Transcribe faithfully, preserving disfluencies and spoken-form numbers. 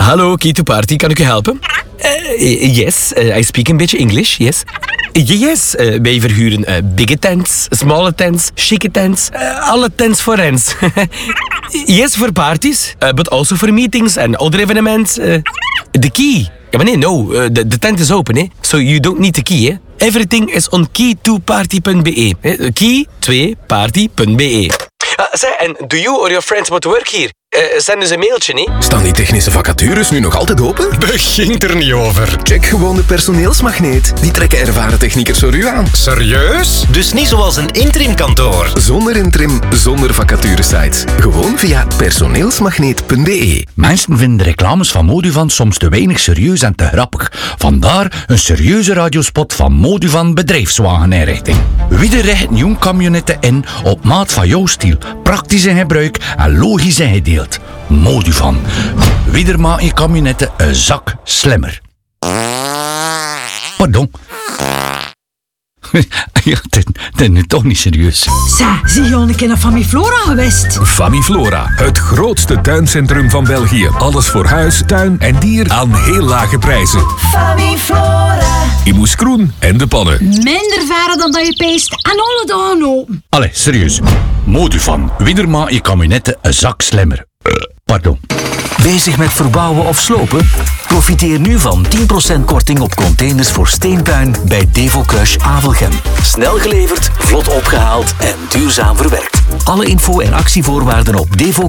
Hallo, Key to Party, kan ik u helpen? Uh, yes, uh, I speak een beetje English, yes. Uh, yes, uh, wij verhuren uh, bigge tents, smalle tents, chique tents, uh, alle tents voor rents. Yes, voor parties, uh, but also for meetings and other events. Uh, the key. Ja, maar nee, no, uh, de, de tent is open, hè. So you don't need the key, hè. Everything is on key to party punt b e. key twee party punt b e. Uh, zeg, en do you or your friends want to work here? Uh, zend dus een mailtje, nee? Staan die technische vacatures nu nog altijd open? Begint er niet over. Check gewoon de personeelsmagneet. Die trekken ervaren techniekers voor u aan. Serieus? Dus niet zoals een interimkantoor? Zonder interim, zonder vacaturesites. Gewoon via personeelsmagneet punt b e. Mensen vinden de reclames van Moduvan soms te weinig serieus en te grappig. Vandaar een serieuze radiospot van Moduvan Bedrijfswageninrichting. Wie richt nieuw camionetten in op maat van jouw stiel, praktisch in gebruik en logisch in gedeeld. Moduvan. Wie maakt je camionetten een zak slimmer. Pardon. Ja, dit is nu toch niet serieus. Zeg, zie je al een keer naar Famiflora geweest? Famiflora, het grootste tuincentrum van België. Alles voor huis, tuin en dier aan heel lage prijzen. Famiflora. In Moeskroen en De Pannen. Minder verre dan dat je peest en alle dagen open. Allee, serieus. Moduvan. Wie maakt je camionetten een zak slimmer. Uh, pardon. Bezig met verbouwen of slopen? Profiteer nu van tien procent korting op containers voor steenpuin bij Devo Crush Avelgem. Snel geleverd, vlot opgehaald en duurzaam verwerkt. Alle info en actievoorwaarden op devo